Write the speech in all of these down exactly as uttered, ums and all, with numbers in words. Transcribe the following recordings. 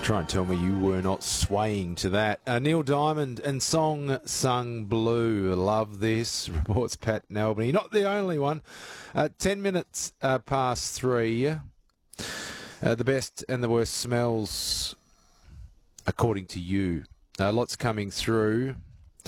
Try and tell me you were not swaying to that. Uh, Neil Diamond and Song Sung Blue. Love this, reports Pat in Albany. Not the only one. Uh, ten minutes uh, past three. Uh, the best and the worst smells, according to you. Uh, lots coming through.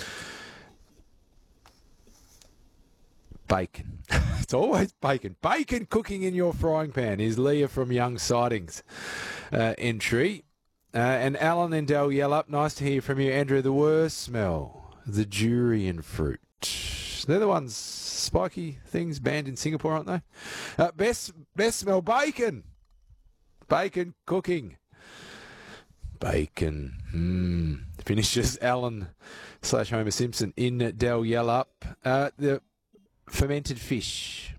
Bacon. It's always bacon. Bacon cooking in your frying pan is Leah from Young Sidings uh, entry. Uh, and Alan in Del Yellup, nice to hear from you. Andrew, the worst smell, the durian fruit. They're the ones, spiky things banned in Singapore, aren't they? Uh, best, best smell, bacon. Bacon cooking. Bacon. Mm. Finishes Alan slash Homer Simpson in Del Yellup. Uh, the fermented fish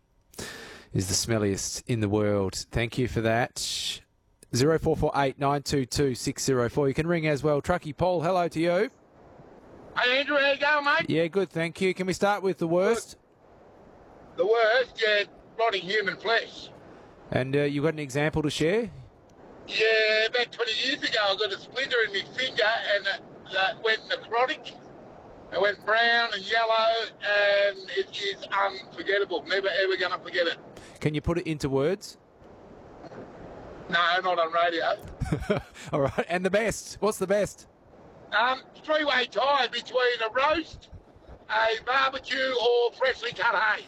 is the smelliest in the world. Thank you for that. zero four four eight nine two two six zero four. You can ring as well. Truckee Paul, hello to you. Hey Andrew, how you going, mate? Yeah, good, thank you. Can we start with the worst? The worst, yeah, rotting human flesh. And uh, you got an example to share? Yeah, about twenty years ago I got a splinter in my finger and it uh, went necrotic. It went brown and yellow and it is unforgettable. Never ever going to forget it. Can you put it into words? No, not on radio. All right, and the best? What's the best? Um, three-way tie between a roast, a barbecue or freshly cut hay.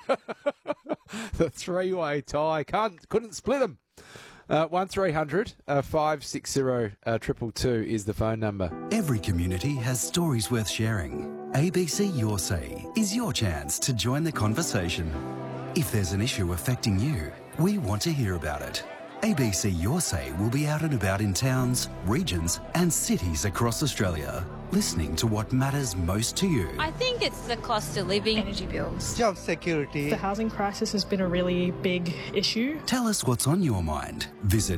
The three-way tie. Can't, couldn't split them. Uh, one three hundred five six zero two two two is the phone number. Every community has stories worth sharing. A B C Your Say is your chance to join the conversation. If there's an issue affecting you, we want to hear about it. A B C Your Say will be out and about in towns, regions and cities across Australia, listening to what matters most to you. I think it's the cost of living. Energy bills. Job security. The housing crisis has been a really big issue. Tell us what's on your mind. Visit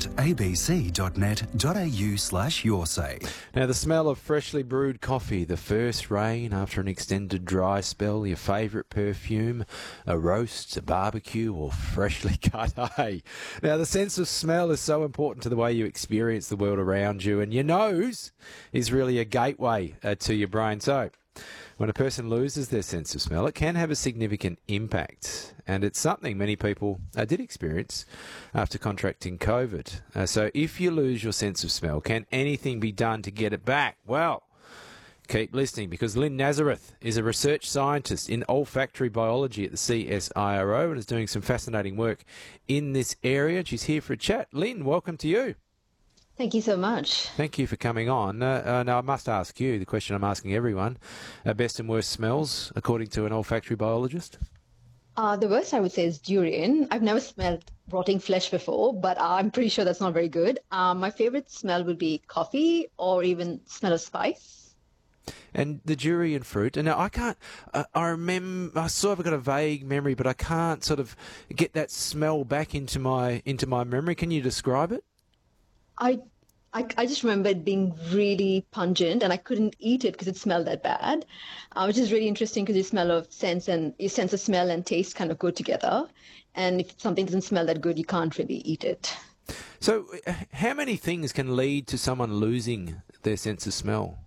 abc.net.au slash your say. Now, the smell of freshly brewed coffee, the first rain after an extended dry spell, your favourite perfume, a roast, a barbecue or freshly cut hay. Now, the sense of smell is so important to the way you experience the world around you, and your nose is really a gateway uh, to your brain. So, when a person loses their sense of smell, it can have a significant impact, and it's something many people uh, did experience after contracting COVID. Uh, so, if you lose your sense of smell, can anything be done to get it back? Well, keep listening, because Lynn Nazareth is a research scientist in olfactory biology at the C S I R O and is doing some fascinating work in this area. She's here for a chat. Lynn, welcome to you. Thank you so much. Thank you for coming on. Uh, uh, now, I must ask you the question I'm asking everyone. Uh, best and worst smells, according to an olfactory biologist? Uh, the worst, I would say, is durian. I've never smelled rotting flesh before, but I'm pretty sure that's not very good. Um, my favorite smell would be coffee or even smell of spice. And the durian fruit, and now I can't, uh, I remember, I sort of got a vague memory, but I can't sort of get that smell back into my into my memory. Can you describe it? I, I, I just remember it being really pungent, and I couldn't eat it because it smelled that bad, uh, which is really interesting because your smell of sense and your sense of smell and taste kind of go together. And if something doesn't smell that good, you can't really eat it. So uh, how many things can lead to someone losing their sense of smell?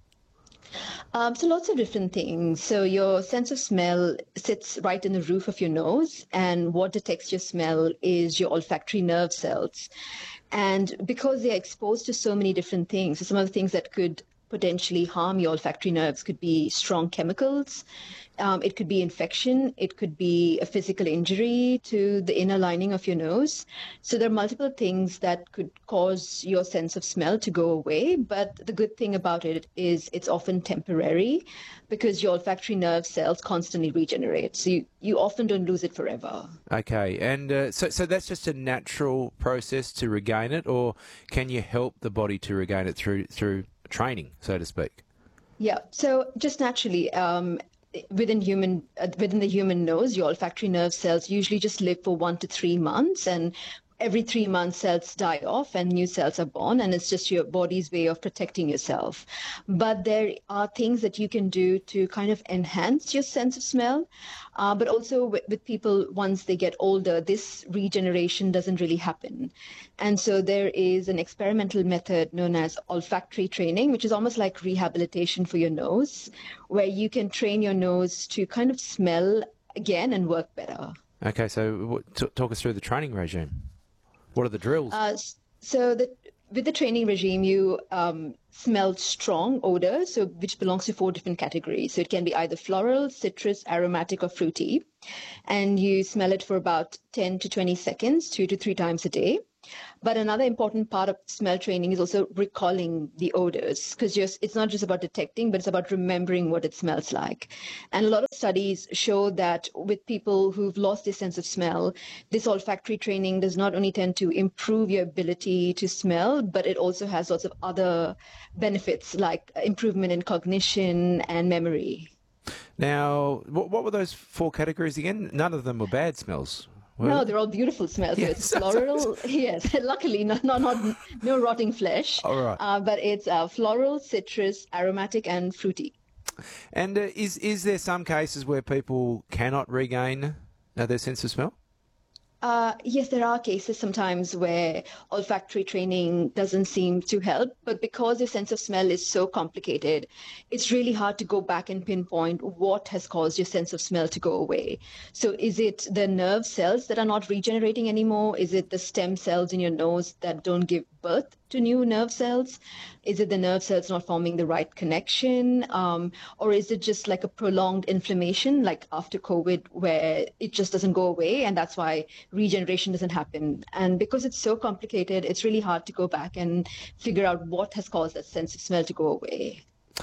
Um, so lots of different things. So your sense of smell sits right in the roof of your nose, and what detects your smell is your olfactory nerve cells. And because they're exposed to so many different things, so some of the things that could potentially harm your olfactory nerves could be strong chemicals. Um, it could be infection. It could be a physical injury to the inner lining of your nose. So there are multiple things that could cause your sense of smell to go away. But the good thing about it is it's often temporary because your olfactory nerve cells constantly regenerate. So you, you often don't lose it forever. Okay. And uh, so, so that's just a natural process to regain it, or can you help the body to regain it through through training, so to speak? Yeah. So just naturally, um, within human uh, within the human nose, your olfactory nerve cells usually just live for one to three months, and every three months cells die off and new cells are born, and it's just your body's way of protecting yourself. But there are things that you can do to kind of enhance your sense of smell. Uh, but also with, with people, once they get older, this regeneration doesn't really happen. And so there is an experimental method known as olfactory training, which is almost like rehabilitation for your nose, where you can train your nose to kind of smell again and work better. Okay, so what, t- talk us through the training regime. What are the drills? Uh, so the, with the training regime, you um, smell strong odor, so which belongs to four different categories. So it can be either floral, citrus, aromatic, or fruity. And you smell it for about ten to twenty seconds, two to three times a day. But another important part of smell training is also recalling the odors, because it's not just about detecting, but it's about remembering what it smells like. And a lot of studies show that with people who've lost their sense of smell, this olfactory training does not only tend to improve your ability to smell, but it also has lots of other benefits like improvement in cognition and memory. Now, what, what were those four categories again? None of them were bad smells. No, they're all beautiful smells. Yes. So it's floral, yes. Luckily, not, not, not no rotting flesh. All right. Uh, but it's uh, floral, citrus, aromatic, and fruity. And uh, is is there some cases where people cannot regain uh, their sense of smell? Uh, yes, there are cases sometimes where olfactory training doesn't seem to help, but because your sense of smell is so complicated, it's really hard to go back and pinpoint what has caused your sense of smell to go away. So is it the nerve cells that are not regenerating anymore? Is it the stem cells in your nose that don't give birth to new nerve cells? Is it the nerve cells not forming the right connection? Um, or is it just like a prolonged inflammation, like after COVID, where it just doesn't go away, and that's why regeneration doesn't happen? And because it's so complicated, it's really hard to go back and figure out what has caused that sense of smell to go away.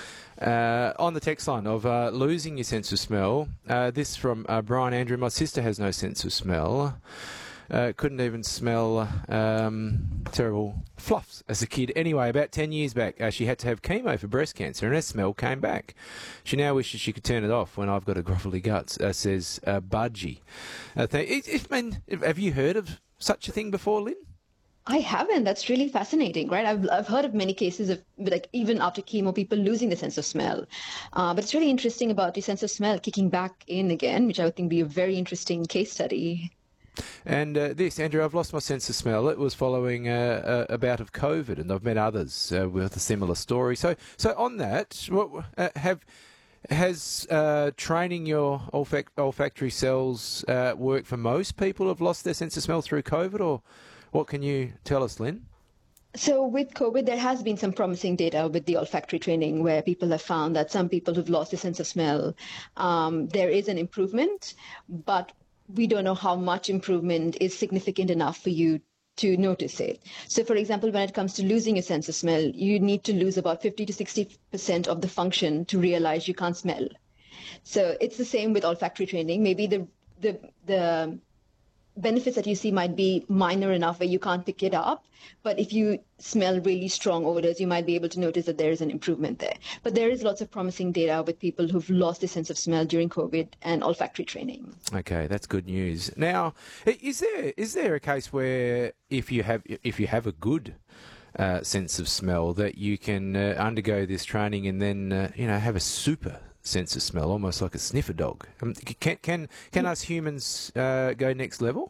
Uh, on the text line of uh, losing your sense of smell, uh, this from uh, Brian Andrew. My sister has no sense of smell. Uh, couldn't even smell um, terrible fluffs as a kid. Anyway, about ten years back, uh, she had to have chemo for breast cancer and her smell came back. She now wishes she could turn it off when I've got a grovelly guts, uh, says uh, Budgie. Uh, th- it, it, man, have you heard of such a thing before, Lynn? I haven't. That's really fascinating, right? I've I've heard of many cases of, like, even after chemo, people losing the sense of smell. Uh, but it's really interesting about the sense of smell kicking back in again, which I would think would be a very interesting case study. And uh, this, Andrew, I've lost my sense of smell. It was following uh, a, a bout of COVID, and I've met others uh, with a similar story. So, so on that, what, uh, have has uh, training your olfac- olfactory cells uh, worked for most people who've lost their sense of smell through COVID, or what can you tell us, Lynn? So with COVID, there has been some promising data with the olfactory training where people have found that some people who've lost their sense of smell, um, there is an improvement, but we don't know how much improvement is significant enough for you to notice it. So, for example, when it comes to losing your sense of smell, you need to lose about fifty to sixty percent of the function to realize you can't smell. So it's the same with olfactory training. Maybe the the the benefits that you see might be minor enough where you can't pick it up, but if you smell really strong odors, you might be able to notice that there is an improvement there. But there is lots of promising data with people who've lost their sense of smell during COVID and olfactory training. Okay, that's good news. Now, is there is there a case where if you have if you have a good uh, sense of smell that you can uh, undergo this training and then uh, you know have a super sense of smell, almost like a sniffer dog? Um, can can can us humans uh, go next level?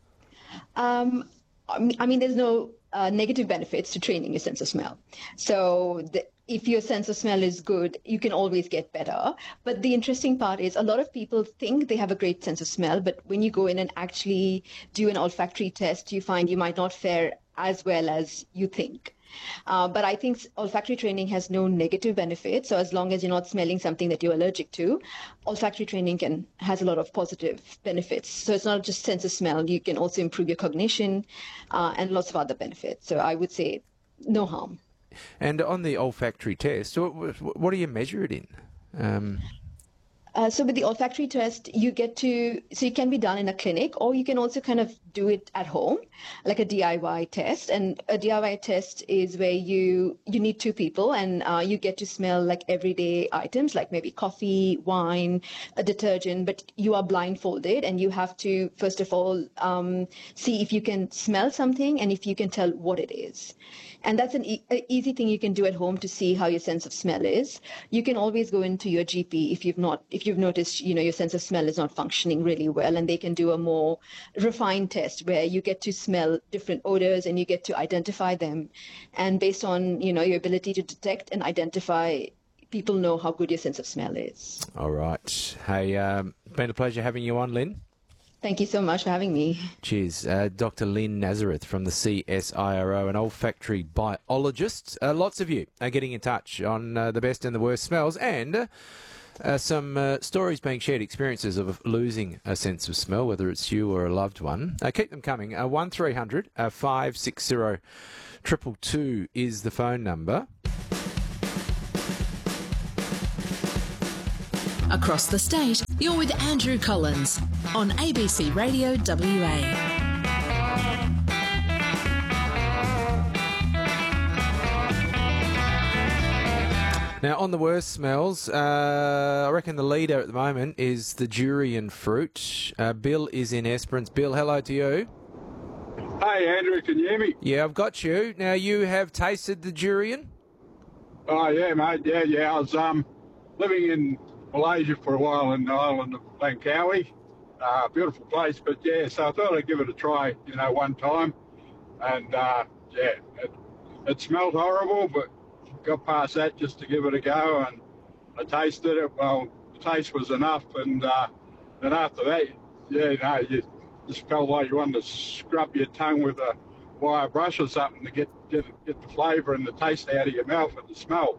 Um, I mean, I mean, there's no uh, negative benefits to training your sense of smell. So the, if your sense of smell is good, you can always get better. But the interesting part is a lot of people think they have a great sense of smell, but when you go in and actually do an olfactory test, you find you might not fare as well as you think. Uh, but I think olfactory training has no negative benefits. So as long as you're not smelling something that you're allergic to, olfactory training can has a lot of positive benefits. So it's not just sense of smell. You can also improve your cognition uh, and lots of other benefits. So I would say no harm. And on the olfactory test, what, what do you measure it in? Um... Uh, so with the olfactory test, you get to, so it can be done in a clinic, or you can also kind of do it at home, like a D I Y test. And a D I Y test is where you you need two people, and uh, you get to smell like everyday items, like maybe coffee, wine, a detergent, but you are blindfolded, and you have to, first of all, um, see if you can smell something and if you can tell what it is. And that's an e- a easy thing you can do at home to see how your sense of smell is. You can always go into your G P if you've not, if you've noticed, you know, your sense of smell is not functioning really well, and they can do a more refined test where you get to smell different odors and you get to identify them. And based on, you know, your ability to detect and identify, people know how good your sense of smell is. All right. Hey, um, been a pleasure having you on, Lynn. Thank you so much for having me. Cheers. Uh, Doctor Lynn Nazareth from the C S I R O, an olfactory biologist. Uh, lots of you are getting in touch on uh, the best and the worst smells, and uh, some uh, stories being shared, experiences of losing a sense of smell, whether it's you or a loved one. Uh, keep them coming. Uh, one three hundred five six zero two two two is the phone number. Across the state, you're with Andrew Collins on A B C Radio W A. Now, on the worst smells, uh, I reckon the leader at the moment is the durian fruit. Uh, Bill is in Esperance. Bill, hello to you. Hey, Andrew, can you hear me? Yeah, I've got you. Now, you have tasted the durian? Oh, yeah, mate. Yeah, yeah. I was um, living in Malaysia for a while in the island of Langkawi. Uh, beautiful place, but yeah, so I thought I'd give it a try, you know, one time. And uh, yeah, it, it smelled horrible, but got past that just to give it a go. And I tasted it. Well, the taste was enough. And uh, then after that, yeah, you know, you just felt like you wanted to scrub your tongue with a wire brush or something to get, get, get the flavour and the taste out of your mouth and the smell.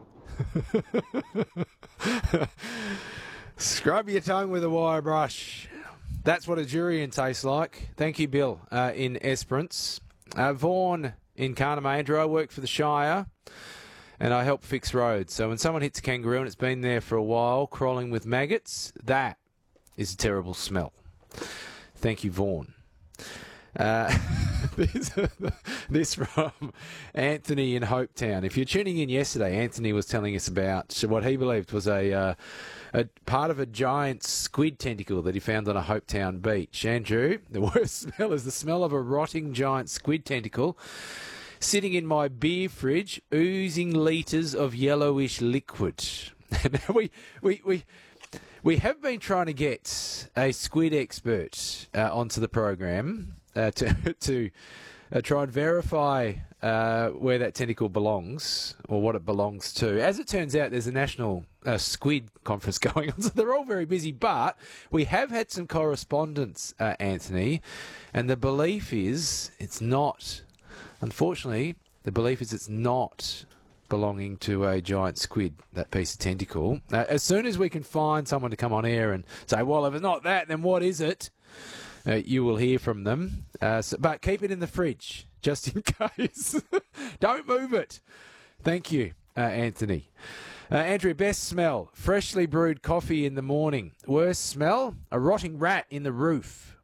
Scrub your tongue with a wire brush. That's what a durian tastes like. Thank you, Bill, uh, in Esperance. Uh, Vaughan in Carnam. Andrew, I work for the Shire and I help fix roads. So when someone hits a kangaroo and it's been there for a while, crawling with maggots, that is a terrible smell. Thank you, Vaughan. Uh, this, this from Anthony in Hopetown. If you're tuning in yesterday, Anthony was telling us about what he believed was a, uh, a part of a giant squid tentacle that he found on a Hopetown beach. Andrew, the worst smell is the smell of a rotting giant squid tentacle sitting in my beer fridge, oozing litres of yellowish liquid. Now we we we. We have been trying to get a squid expert uh, onto the program uh, to to uh, try and verify uh, where that tentacle belongs or what it belongs to. As it turns out, there's a national uh, squid conference going on, so they're all very busy. But we have had some correspondence, uh, Anthony, and the belief is it's not. Unfortunately, the belief is it's not belonging to a giant squid, that piece of tentacle. Uh, as soon as we can find someone to come on air and say, well, if it's not that, then what is it? Uh, you will hear from them. Uh, so, but keep it in the fridge, just in case. Don't move it. Thank you, uh, Anthony. Uh, Andrew, best smell, freshly brewed coffee in the morning. Worst smell, a rotting rat in the roof.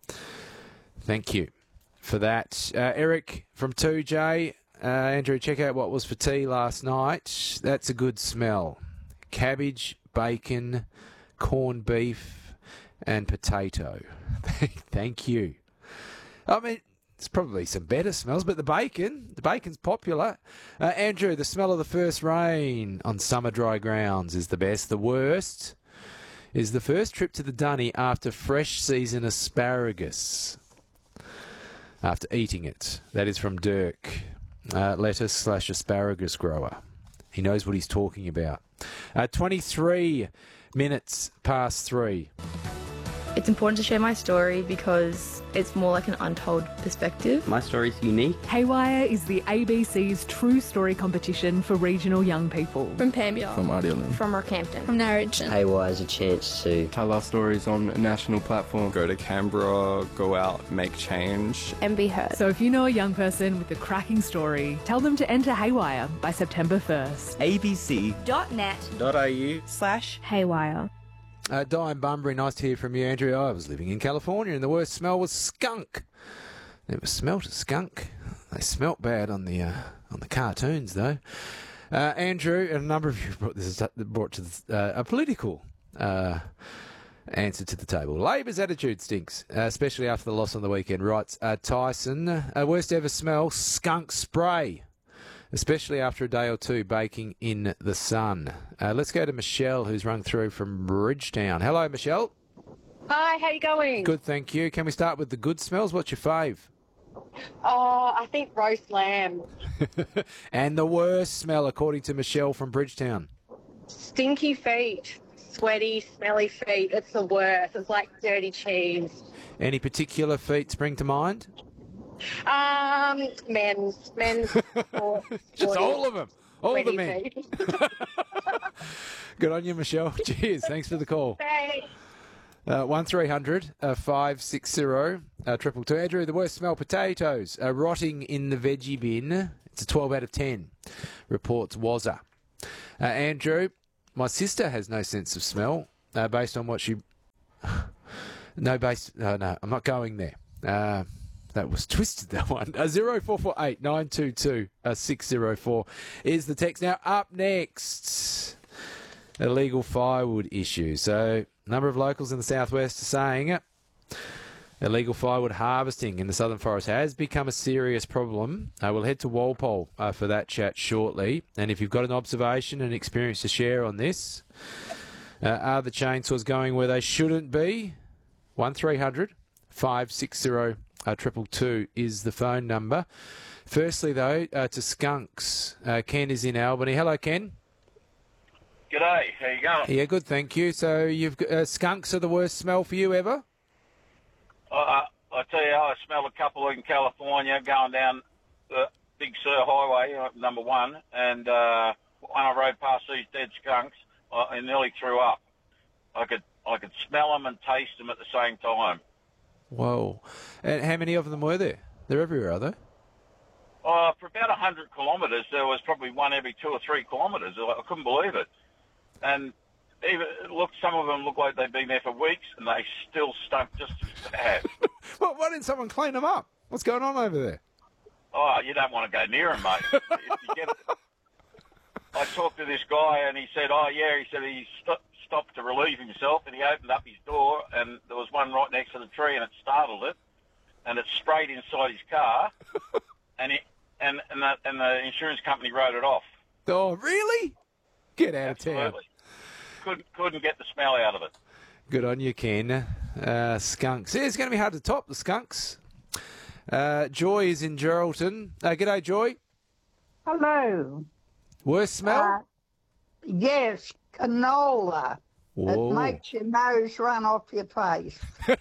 Thank you for that. Uh, Eric from two J. Uh, Andrew, check out what was for tea last night. That's a good smell. Cabbage, bacon, corned beef, and potato. Thank you. I mean, there's probably some better smells, but the bacon, the bacon's popular. Uh, Andrew, the smell of the first rain on summer dry grounds is the best. The worst is the first trip to the dunny after fresh season asparagus. After eating it. That is from Dirk. Uh, lettuce slash asparagus grower. He knows what he's talking about. Uh, twenty-three minutes past three. It's important to share my story because it's more like an untold perspective. My story's unique. Haywire is the A B C's True Story competition for regional young people. From Pambia. From Idealand. From Rockhampton. From Narrogin. Haywire is a chance to tell our stories on a national platform. Go to Canberra, go out, make change. And be heard. So if you know a young person with a cracking story, tell them to enter Haywire by September first. abc.net.au slash Haywire. Uh, Di and Bunbury, nice to hear from you, Andrew. I was living in California and the worst smell was skunk. Never smelt a skunk. They smelt bad on the uh, on the cartoons, though. Uh, Andrew, and a number of you brought this brought to the, uh, a political uh, answer to the table. Labor's attitude stinks, uh, especially after the loss on the weekend. Writes uh, Tyson, uh, worst ever smell, skunk spray, especially after a day or two baking in the sun. Uh, let's go to Michelle, who's rung through from Bridgetown. Hello, Michelle. Hi, how you going? Good, thank you. Can we start with the good smells? What's your fave? Oh, I think roast lamb. And the worst smell, according to Michelle from Bridgetown? Stinky feet. Sweaty, smelly feet. It's the worst. It's like dirty cheese. Any particular feet spring to mind? Um, men's. Men's. Or, Just or all of them. All the men. feet. Good on you, Michelle. Cheers. Thanks for the call. Thanks. Uh, one three hundred uh, five six zero uh, triple two. Andrew, the worst smell, potatoes uh, rotting in the veggie bin. It's a twelve out of ten, reports Wazza. Uh, Andrew, my sister has no sense of smell uh, based on what she... no, base... Uh, no, I'm not going there. Uh, that was twisted, that one. Uh, zero four four eight nine two two six zero four is the text. Now, up next, illegal firewood issue. So... A number of locals in the southwest are saying illegal firewood harvesting in the southern forest has become a serious problem. Uh, we'll head to Walpole uh, for that chat shortly. And if you've got an observation and experience to share on this, uh, are the chainsaws going where they shouldn't be? one three hundred five six zero two two is the phone number. Firstly, though, uh, to skunks. Uh, Ken is in Albany. Hello, Ken. G'day, how you going? Yeah, good, thank you. So you've got, uh, skunks are the worst smell for you ever? Uh, I tell you, I smelled a couple in California going down the Big Sur Highway, uh, number one, and uh, when I rode past these dead skunks, I, I nearly threw up. I could I could smell them and taste them at the same time. Whoa. And how many of them were there? They're everywhere, are they? Uh, for about one hundred kilometres, there was probably one every two or three kilometres. I, I couldn't believe it. And even look, some of them look like they've been there for weeks, and they still stunk just as bad. Well, why didn't someone clean them up? What's going on over there? Oh, you don't want to go near them, mate. If you get, I talked to this guy, and he said, "Oh yeah," he said he st- stopped to relieve himself, and he opened up his door, and there was one right next to the tree, and it startled it, and it sprayed inside his car, and it, and and the, and the insurance company wrote it off. Oh, really? Get out Absolutely. of town. Couldn't, couldn't get the smell out of it. Good on you, Ken. Uh, skunks. Yeah, it's going to be hard to top the skunks. Uh, Joy is in Geraldton. Uh, g'day, Joy. Hello. Worst smell? Uh, yes, canola. Whoa. It makes your nose run off your face.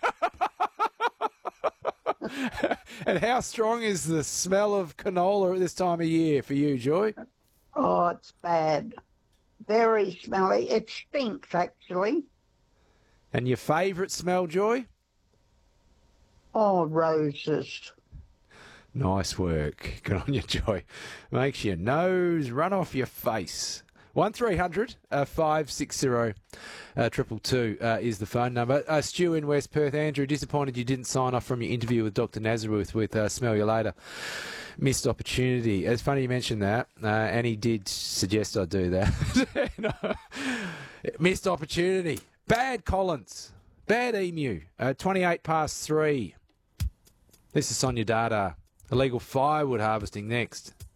And how strong is the smell of canola at this time of year for you, Joy? Oh, it's bad. Very smelly. It stinks, actually. And your favourite smell, Joy? Oh, roses. Nice work. Good on you, Joy. Makes your nose run off your face. one three hundred five six zero two two uh, is the phone number. Uh, Stu in West Perth. Andrew, disappointed you didn't sign off from your interview with Doctor Nazareth with uh, Smell You Later. Missed opportunity. It's funny you mentioned that, uh, and he did suggest I do that. No. Missed opportunity. Bad Collins. Bad Emu. Uh, twenty-eight past three. This is Sonia Dada. Illegal firewood harvesting next.